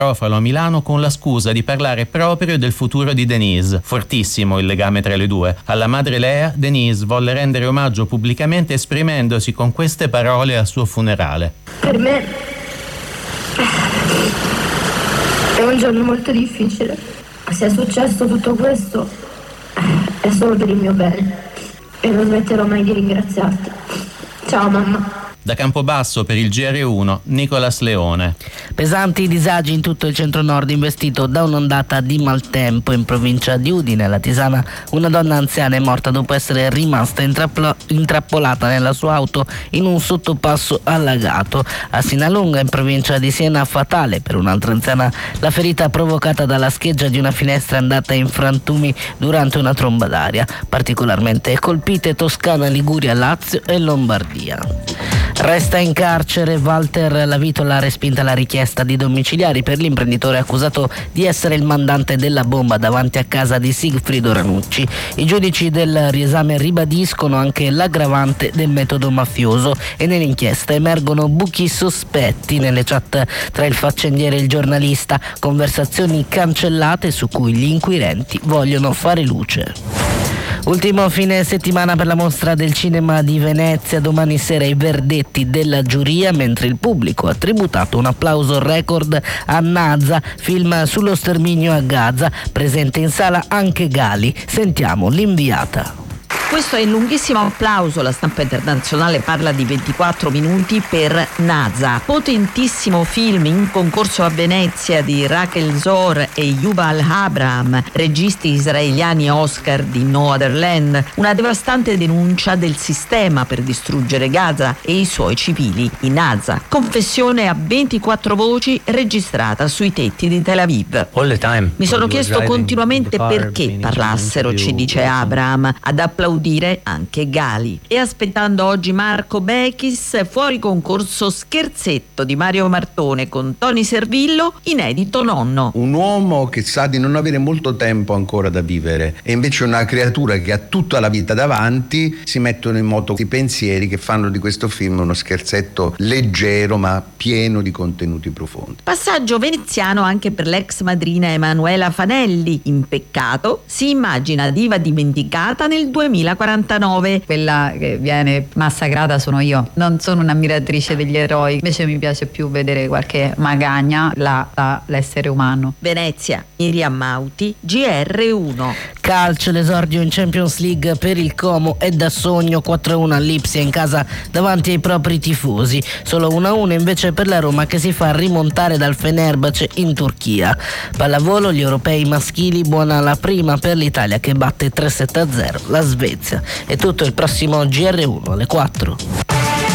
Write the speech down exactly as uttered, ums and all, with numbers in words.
a Milano con la scusa di parlare proprio del futuro di Denise. Fortissimo il legame tra le due. Alla madre Lea, Denise volle rendere omaggio pubblicamente esprimendosi con queste parole al suo funerale. Per me è un giorno molto difficile. Se è successo tutto questo è solo per il mio bene e non smetterò mai di ringraziarti. Ciao mamma. Da Campobasso per il G R uno, Nicolas Leone. Pesanti disagi in tutto il centro-nord investito da un'ondata di maltempo. In provincia di Udine, la Tisana, una donna anziana è morta dopo essere rimasta intrappol- intrappolata nella sua auto in un sottopasso allagato. A Sinalunga, in provincia di Siena, fatale per un'altra anziana la ferita provocata dalla scheggia di una finestra andata in frantumi durante una tromba d'aria. Particolarmente colpite Toscana, Liguria, Lazio e Lombardia. Resta in carcere Walter Lavitola, respinta la richiesta di domiciliari per l'imprenditore accusato di essere il mandante della bomba davanti a casa di Sigfrido Ranucci. I giudici del riesame ribadiscono anche l'aggravante del metodo mafioso e nell'inchiesta emergono buchi sospetti nelle chat tra il faccendiere e il giornalista, conversazioni cancellate su cui gli inquirenti vogliono fare luce. Ultimo fine settimana per la mostra del cinema di Venezia, domani sera i verdetti della giuria, mentre il pubblico ha tributato un applauso record a Naza, film sullo sterminio a Gaza, presente in sala anche Gali. Sentiamo l'inviata. Questo è il lunghissimo applauso, la stampa internazionale parla di ventiquattro minuti per Naza, potentissimo film in concorso a Venezia di Rachel Zohar e Yuval Abraham, registi israeliani Oscar di No Other Land, una devastante denuncia del sistema per distruggere Gaza e i suoi civili in Naza. Confessione a ventiquattro voci registrata sui tetti di Tel Aviv. Mi sono chiesto continuamente perché parlassero, ci dice Abraham, ad applaudire dire anche Gali. E aspettando oggi Marco Bechis, fuori concorso Scherzetto di Mario Martone con Tony Servillo, inedito Nonno. Un uomo che sa di non avere molto tempo ancora da vivere e invece una creatura che ha tutta la vita davanti, si mettono in moto i pensieri che fanno di questo film uno scherzetto leggero ma pieno di contenuti profondi. Passaggio veneziano anche per l'ex madrina Emanuela Fanelli. In Peccato si immagina diva dimenticata nel duemilaquarantanove. Quella che viene massacrata sono io, non sono un'ammiratrice degli eroi, invece mi piace più vedere qualche magagna, la, la, l'essere umano. Venezia, Miriam Mauti, G R uno. Calcio, l'esordio in Champions League per il Como è da sogno, quattro a uno all'Ipsia in casa davanti ai propri tifosi, solo uno a uno invece per la Roma che si fa rimontare dal Fenerbahce in Turchia. Pallavolo, gli europei maschili, buona la prima per l'Italia che batte tre sette a zero la Svezia. È tutto, il prossimo G R uno alle quattro.